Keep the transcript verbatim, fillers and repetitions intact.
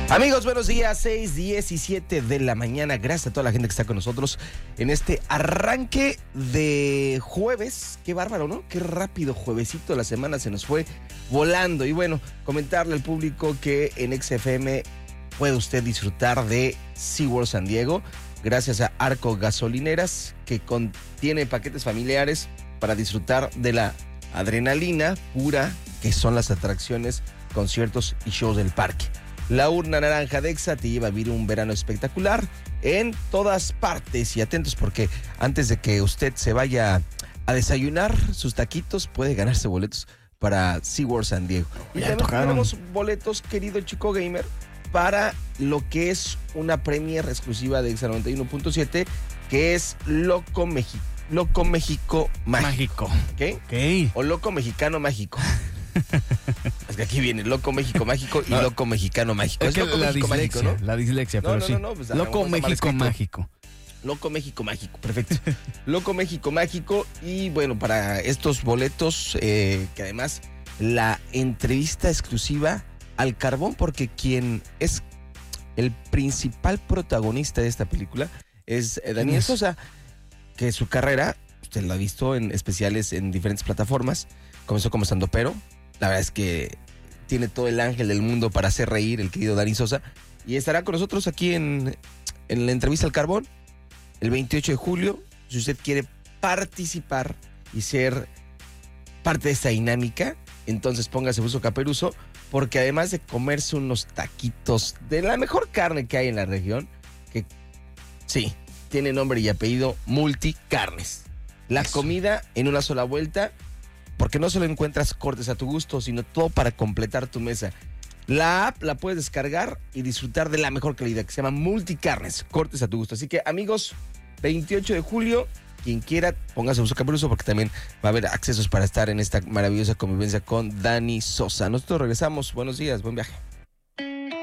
Amigos, buenos días, seis diecisiete de la mañana. Gracias a toda la gente que está con nosotros en este arranque de jueves. Qué bárbaro, ¿no? Qué rápido juevesito, la semana se nos fue volando. Y bueno, comentarle al público que en X F M puede usted disfrutar de SeaWorld San Diego gracias a Arco Gasolineras, que contiene paquetes familiares para disfrutar de la adrenalina pura que son las atracciones, conciertos y shows del parque. La urna naranja de Exa te lleva a vivir un verano espectacular en todas partes. Y atentos, porque antes de que usted se vaya a desayunar sus taquitos, puede ganarse boletos para SeaWorld San Diego. Y Ya también tocaron. tenemos boletos, querido Chico Gamer, para lo que es una premier exclusiva de Exa noventa y uno punto siete, que es Loco México. Loco México Mágico. Mágico. ¿Ok? Ok. O Loco Mexicano Mágico. Es que aquí viene Loco México Mágico y No. Loco Mexicano Mágico. Es Es que Loco la México dislexia, Mágico, ¿no? la dislexia, No, pero no, sí. no, no, pues, a lo Loco mejor está mal México escrito. Mágico. Loco México Mágico, perfecto. Loco México Mágico. Y bueno, para estos boletos, eh, que además la entrevista exclusiva al carbón, porque quien es el principal protagonista de esta película es eh, Daniel es? Sosa, que su carrera, usted lo ha visto en especiales en diferentes plataformas, comenzó como estandopero. La verdad es que tiene todo el ángel del mundo para hacer reír el querido Dani Sosa, y estará con nosotros aquí en, en la entrevista al carbón el veintiocho de julio. Si usted quiere participar y ser parte de esta dinámica, entonces póngase buzo caperuzo, porque además de comerse unos taquitos de la mejor carne que hay en la región, que sí, tiene nombre y apellido Multicarnes. La Eso. comida en una sola vuelta, porque no solo encuentras cortes a tu gusto, sino todo para completar tu mesa. La app la puedes descargar y disfrutar de la mejor calidad, que se llama Multicarnes, cortes a tu gusto. Así que, amigos, veintiocho de julio, quien quiera, póngase buzo caperuzo, porque también va a haber accesos para estar en esta maravillosa convivencia con Dani Sosa. Nosotros regresamos. Buenos días, buen viaje.